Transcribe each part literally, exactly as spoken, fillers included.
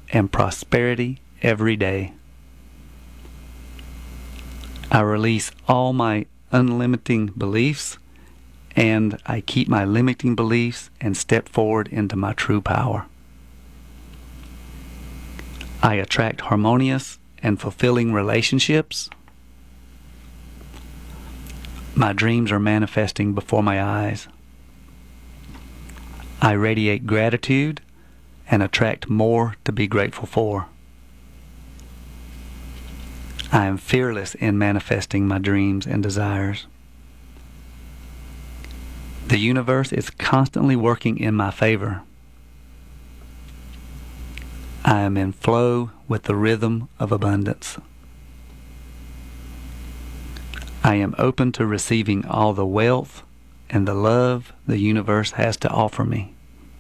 and prosperity every day. I release all my unlimiting beliefs, and I keep my limiting beliefs and step forward into my true power. I attract harmonious and fulfilling relationships. My dreams are manifesting before my eyes. I radiate gratitude and attract more to be grateful for. I am fearless in manifesting my dreams and desires. The universe is constantly working in my favor. I am in flow with the rhythm of abundance. I am open to receiving all the wealth and the love the universe has to offer me.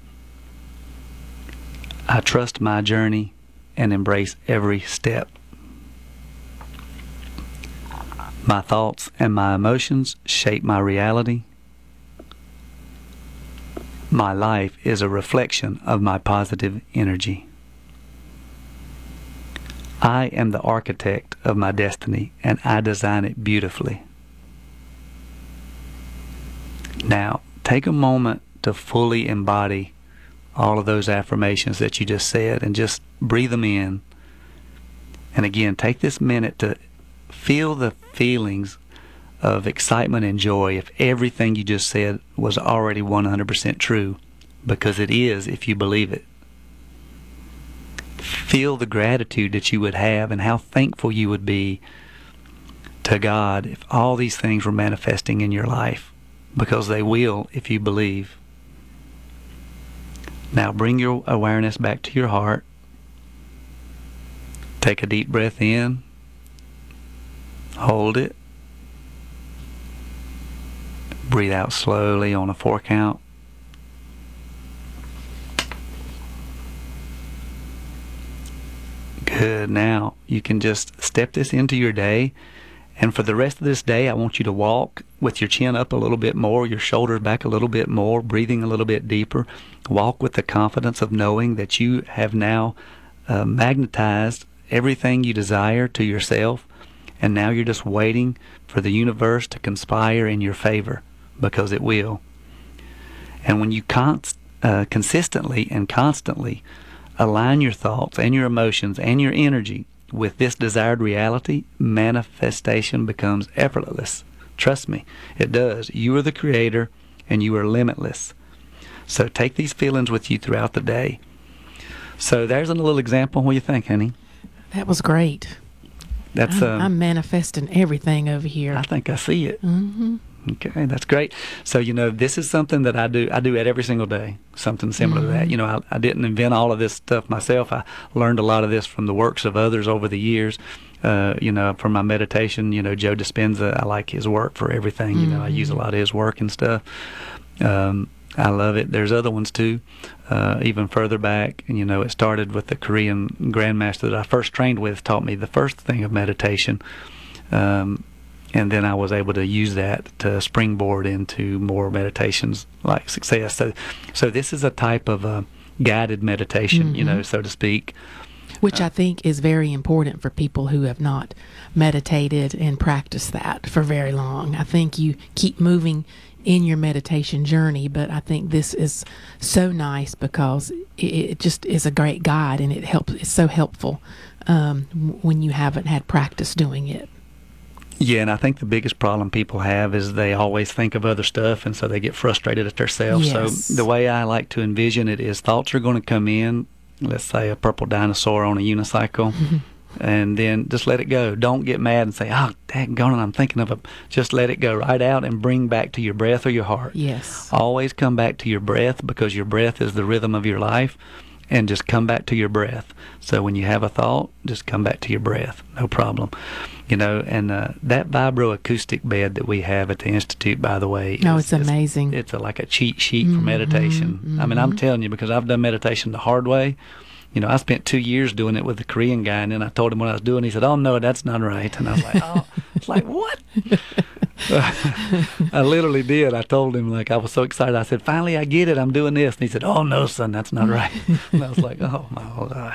I trust my journey and embrace every step. My thoughts and my emotions shape my reality. My life is a reflection of my positive energy. I am the architect of my destiny, and I design it beautifully. Now, take a moment to fully embody all of those affirmations that you just said and just breathe them in. And again, take this minute to feel the feelings of excitement and joy if everything you just said was already one hundred percent true, because it is if you believe it. Feel the gratitude that you would have and how thankful you would be to God if all these things were manifesting in your life, because they will if you believe. Now bring your awareness back to your heart. Take a deep breath in. Hold it. Breathe out slowly on a four count. Good. Now you can just step this into your day, and for the rest of this day I want you to walk with your chin up a little bit more, your shoulders back a little bit more, breathing a little bit deeper. Walk with the confidence of knowing that you have now uh, magnetized everything you desire to yourself, and now you're just waiting for the universe to conspire in your favor, because it will. And when you const, uh, consistently and constantly align your thoughts and your emotions and your energy with this desired reality, manifestation becomes effortless. Trust me, it does. You are the creator and you are limitless. So take these feelings with you throughout the day. So there's a little example. What do you think, honey? That was great. That's I'm, um, I'm manifesting everything over here. I think I see it. Mm-hmm. Okay, that's great. So, you know, this is something that I do. I do it every single day, something similar Mm-hmm. to that. You know, I, I didn't invent all of this stuff myself. I learned a lot of this from the works of others over the years. Uh, you know, for my meditation, you know, Joe Dispenza, I like his work for everything. Mm-hmm. You know, I use a lot of his work and stuff. Um, I love it. There's other ones too, uh, even further back. And, you know, it started with the Korean grandmaster that I first trained with, taught me the first thing of meditation. Um, and then I was able to use that to springboard into more meditations like success. So, so this is a type of uh, guided meditation, Mm-hmm. you know, so to speak. Which I think is very important for people who have not meditated and practiced that for very long. I think you keep moving in your meditation journey, but I think this is so nice because it, it just is a great guide, and it helps. It's so helpful um, when you haven't had practice doing it. Yeah, and I think the biggest problem people have is they always think of other stuff, and so they get frustrated at themselves. Yes. So the way I like to envision it is thoughts are going to come in, let's say a purple dinosaur on a unicycle, and then just let it go. Don't get mad and say, oh, daggone it, I'm thinking of a... Just let it go right out and bring back to your breath or your heart. Yes. Always come back to your breath, because your breath is the rhythm of your life, and just come back to your breath. So when you have a thought, just come back to your breath. No problem. You know, and uh, that vibroacoustic bed that we have at the Institute, by the way. No, is, it's amazing. It's, it's a, like a cheat sheet for Mm-hmm, meditation. mm-hmm. I mean, I'm telling you, because I've done meditation the hard way. You know, I spent two years doing it with the Korean guy, and then I told him what I was doing. He said, oh, no, that's not right. And I was like, oh, it's like, what? I literally did. I told him, like, I was so excited. I said, finally, I get it. I'm doing this. And he said, oh, no, son, that's not right. And I was like, oh, my God.